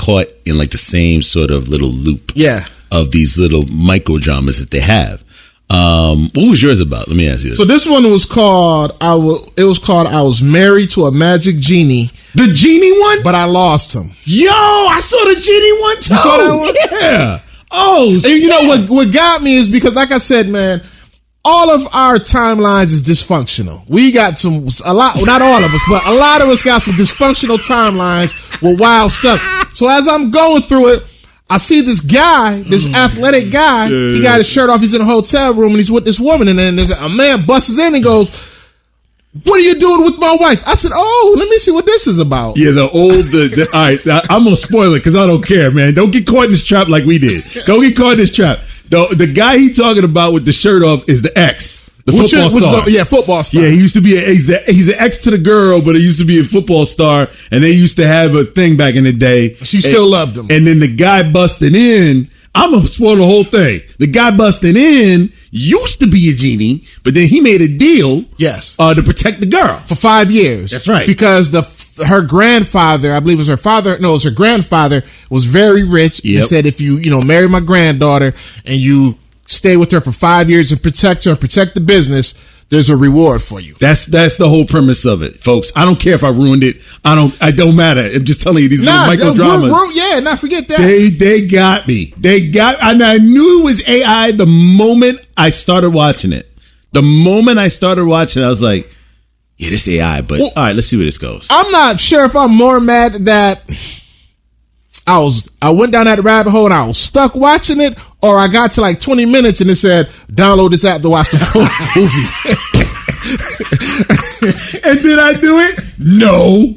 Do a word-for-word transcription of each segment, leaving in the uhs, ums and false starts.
caught in like the same sort of little loop. Yeah. Of these little micro dramas that they have. Um, what was yours about? Let me ask you this. So this one was called I was. It was called I Was Married to a Magic Genie. The genie one, but I lost him. Yo, I saw the genie one too. You saw that one? Yeah. Oh, and you know what? What got me is because, like I said, man, all of our timelines is dysfunctional. We got some a lot. Not all of us, but a lot of us got some dysfunctional timelines with wild stuff. So as I'm going through it, I see this guy, this athletic guy. Yeah, he got his shirt off. He's in a hotel room and he's with this woman. And then there's a man busts in and goes, "What are you doing with my wife?" I said, "Oh, let me see what this is about." Yeah, the old, the, the all right, I'm going to spoil it because I don't care, man. Don't get caught in this trap like we did. Don't get caught in this trap. The, the guy he talking about with the shirt off is the ex. The which football is, which star. Is a, yeah, football star. Yeah, he used to be, a, he's, the, he's an ex to the girl, but he used to be a football star, and they used to have a thing back in the day. She still and, loved him. And then the guy busting in, I'm going to spoil the whole thing. The guy busting in used to be a genie, but then he made a deal. Yes. Uh, to protect the girl. For five years. That's right. Because the her grandfather, I believe it was her father, no, it was her grandfather, was very rich. Yep. And said, if you, you know, marry my granddaughter and you stay with her for five years and protect her and protect the business, there's a reward for you. That's that's the whole premise of it, folks. I don't care if I ruined it. I don't. I don't matter. I'm just telling you these nah, little micro dramas. Ru- ru- yeah, not forget that. They they got me. They got. And I knew it was A I the moment I started watching it. The moment I started watching it, I was like, "Yeah, this A I." But well, all right, let's see where this goes. I'm not sure if I'm more mad that I was I went down that rabbit hole and I was stuck watching it, or I got to like twenty minutes and it said, "Download this app to watch the full movie." And did I do it? No.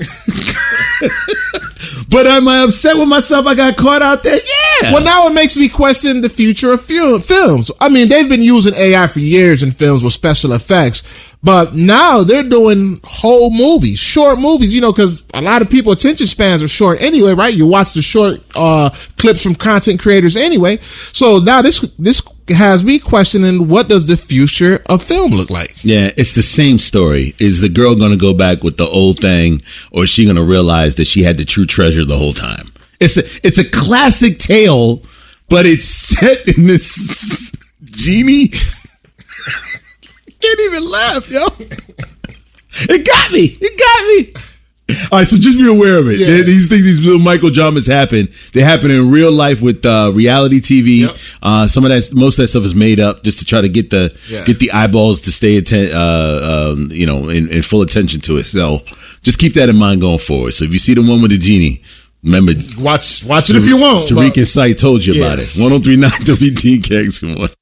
But am I upset with myself I got caught out there? Yeah. Well, now it makes me question the future of film, films. I mean, they've been using A I for years in films with special effects, but now they're doing whole movies, short movies, you know, because a lot of people attention spans are short anyway, right? You watch the short uh clips from content creators anyway. So now this this has me questioning, what does the future of film look like? Yeah, it's the same story. Is the girl going to go back with the old thing, or is she going to realize that she had the true treasure the whole time? It's a, it's a classic tale, but it's set in this genie. Can't even laugh, yo. It got me. It got me. All right, so just be aware of it. Yeah. These things, these little micro dramas happen. They happen in real life with uh, reality T V. Yep. Uh, some of that, most of that stuff is made up just to try to get the yeah. get the eyeballs to stay atten- uh, um, you know, in, in full attention to it. So just keep that in mind going forward. So if you see the one with the genie, remember, watch watch it if you want. Tariq and Sight told you yeah. about it. one oh three point nine W D K X. Good morning.